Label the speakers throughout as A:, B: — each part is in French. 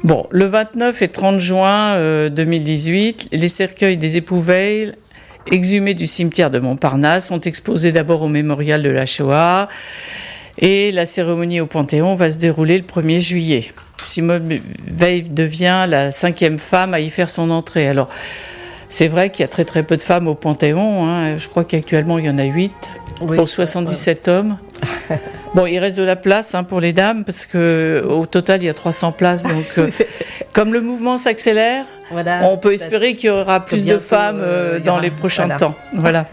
A: Bon, le 29 et 30 juin 2018, les cercueils des époux Veil, exhumés du cimetière de Montparnasse, sont exposés d'abord au mémorial de la Shoah et la cérémonie au Panthéon va se dérouler le 1er juillet. Simone Veil devient la 5e femme à y faire son entrée. Alors, c'est vrai qu'il y a très très peu de femmes au Panthéon, hein. Je crois qu'actuellement il y en a 8 pour 77 hommes. Bon, il reste de la place pour les dames parce que au total il y a 300 places. Donc, comme le mouvement s'accélère, on peut espérer qu'il y aura plus de femmes dans les prochains temps. Voilà.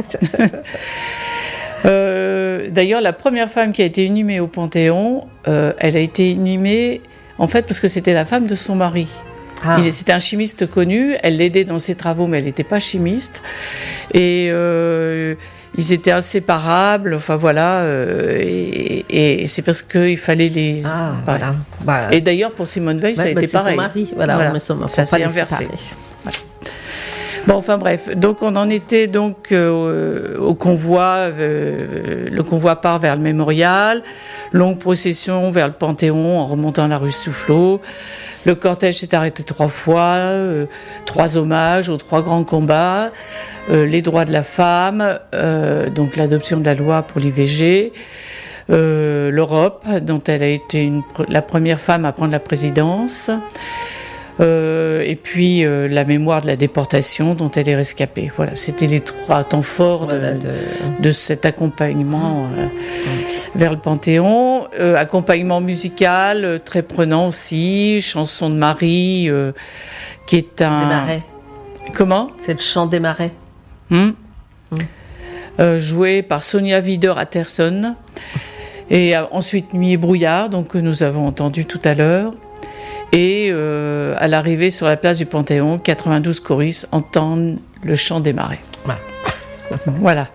A: D'ailleurs, la première femme qui a été inhumée au Panthéon, elle a été inhumée en fait parce que c'était la femme de son mari. C'était un chimiste connu, elle l'aidait dans ses travaux, mais elle n'était pas chimiste. Et ils étaient inséparables, enfin voilà. Et c'est parce qu'il fallait les...
B: voilà.
A: Et d'ailleurs, pour Simone Veil, ça a été pareil.
B: C'est son mari, voilà.
A: Ça s'est inversé. Voilà. Bon, enfin bref, donc on en était donc au convoi, le convoi part vers le mémorial, longue procession vers le Panthéon en remontant la rue Soufflot. Le cortège s'est arrêté 3 fois, 3 hommages aux 3 grands combats, les droits de la femme, donc l'adoption de la loi pour l'IVG, l'Europe, dont elle a été la première femme à prendre la présidence, et puis la mémoire de la déportation dont elle est rescapée. Voilà, c'était les 3 temps forts de cet accompagnement vers le Panthéon. Accompagnement musical très prenant aussi, chanson de Marie, qui est un...
B: Des Marais.
A: Comment ?
B: C'est le chant des Marais.
A: Joué par Sonia Wider-Atterson. Et ensuite Nuit et brouillard, donc que nous avons entendu tout à l'heure. Et à l'arrivée sur la place du Panthéon, 92 choristes entendent le chant des Marais. Voilà.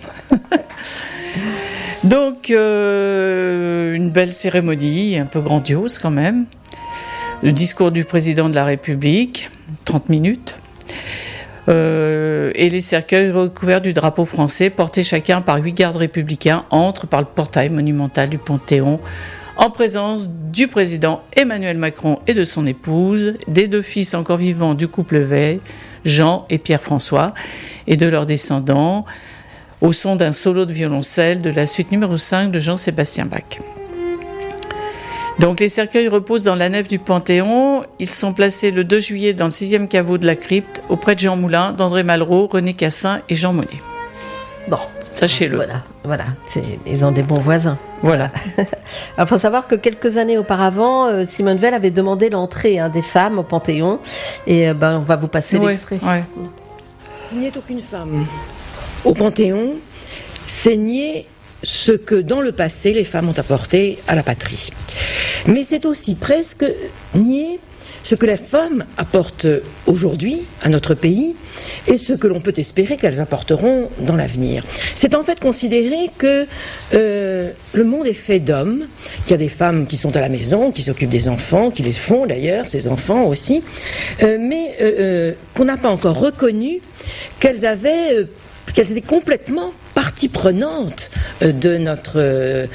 A: Donc, une belle cérémonie, un peu grandiose quand même. Le discours du président de la République, 30 minutes. Et les cercueils recouverts du drapeau français, portés chacun par 8 gardes républicains, entrent par le portail monumental du Panthéon, en présence du président Emmanuel Macron et de son épouse, des 2 fils encore vivants du couple Veil, Jean et Pierre-François, et de leurs descendants, au son d'un solo de violoncelle de la suite numéro 5 de Jean-Sébastien Bach. Donc les cercueils reposent dans la nef du Panthéon. Ils sont placés le 2 juillet dans le 6e caveau de la crypte, auprès de Jean Moulin, d'André Malraux, René Cassin et Jean Monnet.
B: Bon,
A: sachez-le.
B: Voilà. Ils ont des bons voisins.
A: Voilà.
B: Il faut savoir que quelques années auparavant, Simone Veil avait demandé l'entrée des femmes au Panthéon. Et on va vous passer l'extrait.
C: Ouais. Il n'y a aucune femme au Panthéon, c'est nier ce que dans le passé les femmes ont apporté à la patrie. Mais c'est aussi presque nier ce que les femmes apportent aujourd'hui à notre pays et ce que l'on peut espérer qu'elles apporteront dans l'avenir. C'est en fait considérer que le monde est fait d'hommes, qu'il y a des femmes qui sont à la maison, qui s'occupent des enfants, qui les font d'ailleurs, ces enfants aussi, mais qu'on n'a pas encore reconnu qu'elles étaient complètement partie prenante de notre